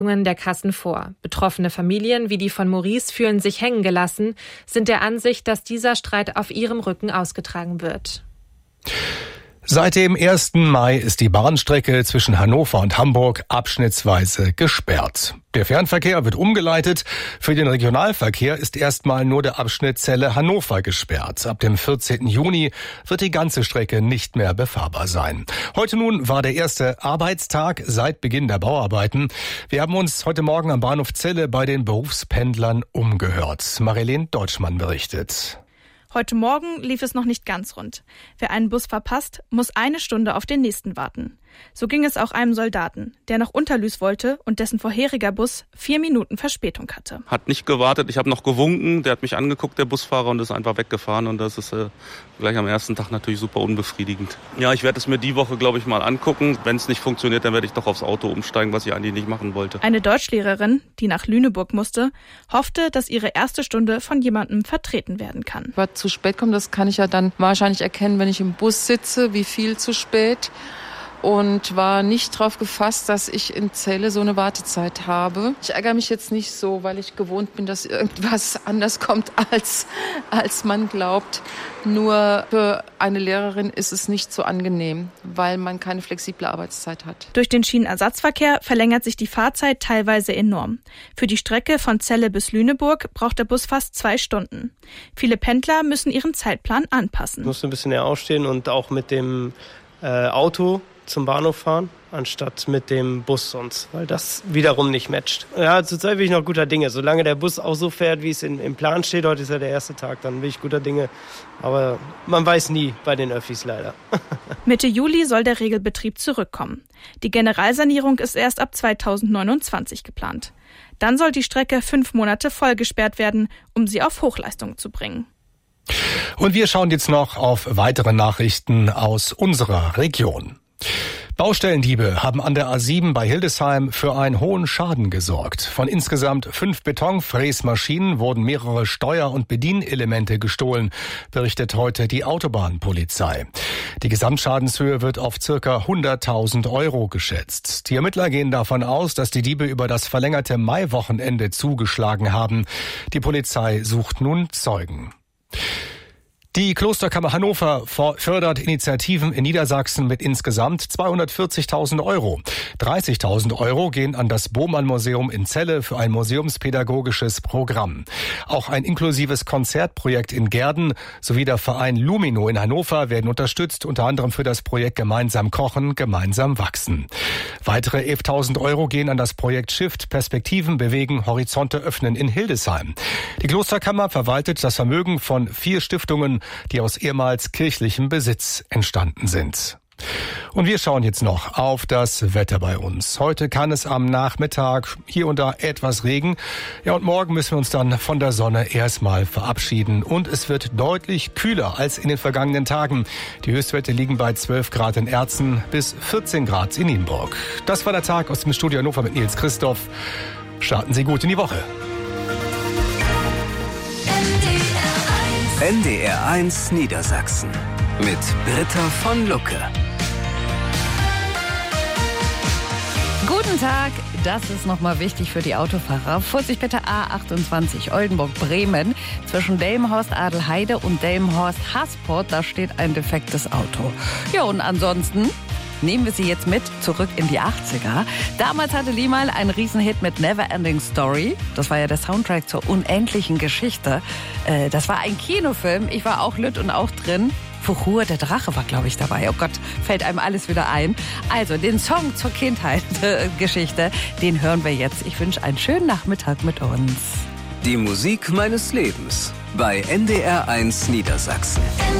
der Kassen vor. Betroffene Familien wie die von Maurice fühlen sich hängen gelassen, sind der Ansicht, dass dieser Streit auf ihrem Rücken ausgetragen wird. Seit dem 1. Mai ist die Bahnstrecke zwischen Hannover und Hamburg abschnittsweise gesperrt. Der Fernverkehr wird umgeleitet. Für den Regionalverkehr ist erstmal nur der Abschnitt Celle-Hannover gesperrt. Ab dem 14. Juni wird die ganze Strecke nicht mehr befahrbar sein. Heute nun war der erste Arbeitstag seit Beginn der Bauarbeiten. Wir haben uns heute Morgen am Bahnhof Celle bei den Berufspendlern umgehört. Marilene Deutschmann berichtet. Heute Morgen lief es noch nicht ganz rund. Wer einen Bus verpasst, muss 1 Stunde auf den nächsten warten. So ging es auch einem Soldaten, der nach Unterlüß wollte und dessen vorheriger Bus 4 Minuten Verspätung hatte. Hat nicht gewartet, ich habe noch gewunken, der hat mich angeguckt, der Busfahrer, und ist einfach weggefahren. Und das ist gleich am ersten Tag natürlich super unbefriedigend. Ja, ich werde es mir die Woche, glaube ich, mal angucken. Wenn es nicht funktioniert, dann werde ich doch aufs Auto umsteigen, was ich eigentlich nicht machen wollte. Eine Deutschlehrerin, die nach Lüneburg musste, hoffte, dass ihre erste Stunde von jemandem vertreten werden kann. Was zu spät kommt, das kann ich ja dann wahrscheinlich erkennen, wenn ich im Bus sitze, wie viel zu spät. Und war nicht darauf gefasst, dass ich in Celle so eine Wartezeit habe. Ich ärgere mich jetzt nicht so, weil ich gewohnt bin, dass irgendwas anders kommt, als man glaubt. Nur für eine Lehrerin ist es nicht so angenehm, weil man keine flexible Arbeitszeit hat. Durch den Schienenersatzverkehr verlängert sich die Fahrzeit teilweise enorm. Für die Strecke von Celle bis Lüneburg braucht der Bus fast 2 Stunden. Viele Pendler müssen ihren Zeitplan anpassen. Ich musste ein bisschen eher aufstehen und auch mit dem Auto zum Bahnhof fahren, anstatt mit dem Bus sonst, weil das wiederum nicht matcht. Ja, zurzeit bin ich noch guter Dinge. Solange der Bus auch so fährt, wie es im Plan steht, heute ist ja der erste Tag, dann bin ich guter Dinge. Aber man weiß nie bei den Öffis leider. Mitte Juli soll der Regelbetrieb zurückkommen. Die Generalsanierung ist erst ab 2029 geplant. Dann soll die Strecke 5 Monate voll gesperrt werden, um sie auf Hochleistung zu bringen. Und wir schauen jetzt noch auf weitere Nachrichten aus unserer Region. Baustellendiebe haben an der A7 bei Hildesheim für einen hohen Schaden gesorgt. Von insgesamt 5 Betonfräsmaschinen wurden mehrere Steuer- und Bedienelemente gestohlen, berichtet heute die Autobahnpolizei. Die Gesamtschadenshöhe wird auf ca. 100.000 € geschätzt. Die Ermittler gehen davon aus, dass die Diebe über das verlängerte Maiwochenende zugeschlagen haben. Die Polizei sucht nun Zeugen. Die Klosterkammer Hannover fördert Initiativen in Niedersachsen mit insgesamt 240.000 €. 30.000 € gehen an das Bohmann-Museum in Celle für ein museumspädagogisches Programm. Auch ein inklusives Konzertprojekt in Gehrden sowie der Verein Lumino in Hannover werden unterstützt, unter anderem für das Projekt Gemeinsam kochen, gemeinsam wachsen. Weitere 11.000 € gehen an das Projekt Shift, Perspektiven bewegen, Horizonte öffnen in Hildesheim. Die Klosterkammer verwaltet das Vermögen von 4 Stiftungen, die aus ehemals kirchlichem Besitz entstanden sind. Und wir schauen jetzt noch auf das Wetter bei uns. Heute kann es am Nachmittag hier und da etwas Regen. Ja, und morgen müssen wir uns dann von der Sonne erstmal verabschieden. Und es wird deutlich kühler als in den vergangenen Tagen. Die Höchstwerte liegen bei 12 Grad in Erzen bis 14 Grad in Nienburg. Das war der Tag aus dem Studio Hannover mit Nils Christoph. Starten Sie gut in die Woche. NDR 1 Niedersachsen mit Britta von Lucke. Guten Tag, das ist nochmal wichtig für die Autofahrer. Vorsicht bitte A28 Oldenburg-Bremen. Zwischen Delmenhorst-Adelheide und Delmenhorst-Hasport, da steht ein defektes Auto. Ja, und ansonsten nehmen wir Sie jetzt mit zurück in die 80er. Damals hatte Limahl einen Riesenhit mit Neverending Story. Das war ja der Soundtrack zur unendlichen Geschichte. Das war ein Kinofilm. Ich war auch Lütt und auch drin. Fuchur, der Drache war, glaube ich, dabei. Oh Gott, fällt einem alles wieder ein. Also, den Song zur Kindheitsgeschichte, den hören wir jetzt. Ich wünsche einen schönen Nachmittag mit uns. Die Musik meines Lebens bei NDR 1 Niedersachsen.